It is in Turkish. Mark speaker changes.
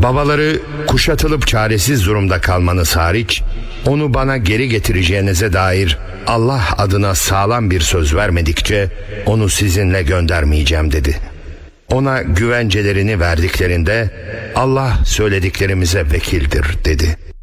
Speaker 1: Babaları kuşatılıp çaresiz durumda kalmanız hariç, onu bana geri getireceğinize dair Allah adına sağlam bir söz vermedikçe onu sizinle göndermeyeceğim dedi. Ona güvencelerini verdiklerinde Allah söylediklerimize vekildir dedi.